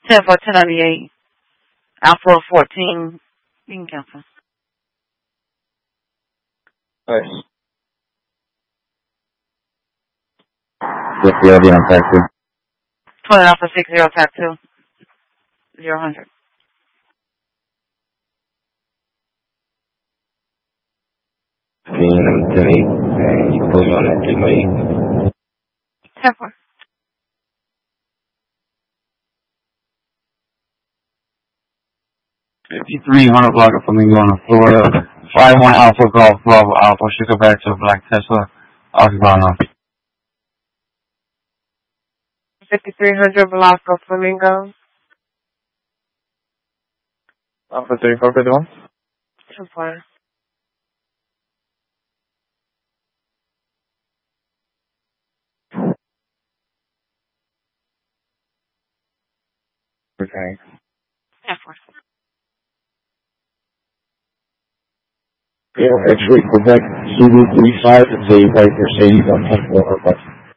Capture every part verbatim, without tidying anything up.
ten four ten ninety-eight. Alpha fourteen. You can cancel. Nice. Yes, the L D on tag two. twenty Alpha six zero tag two. Zero hundred. ten eight. You close on it. ten eight. ten four. fifty-three hundred block of Flamingo on Florida. five one Alpha Golf Bravo Alpha. Should go back to Black Tesla. Osvaldo. fifty-three hundred Velasco Flamingo. Alpha thirty-four fifty-one. ten four. Okay. ten four. Yeah, actually, Quebec, Zulu three five, and they write Mercedes on ten four, but.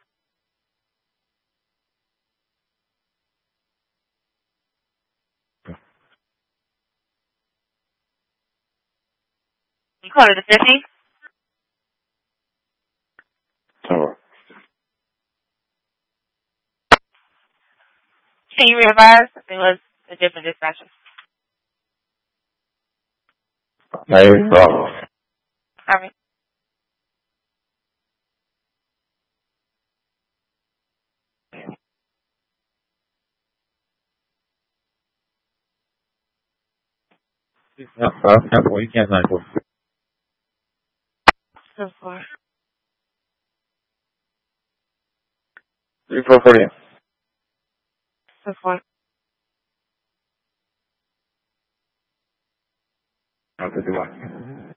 You call it a fifty? Tower. Can you revise? It was a different dispatcher. Nine Bravo. All right. No, no, no, you can't nine four. ten four. three four forty. ten four. Alpha fifty-one.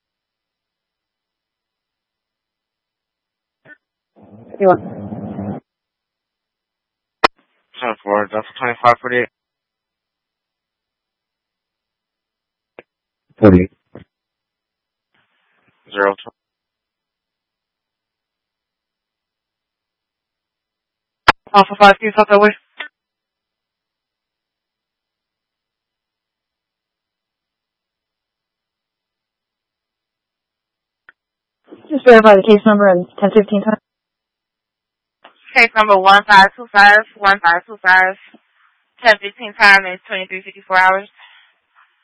You want? ten four, that's twenty-five forty-eight. forty-eight. Zero two. Alpha five, can you stop that way? Just verify the case number and ten fifteen time. Case number one five two five, one five two five. ten fifteen time is twenty-three fifty-four hours.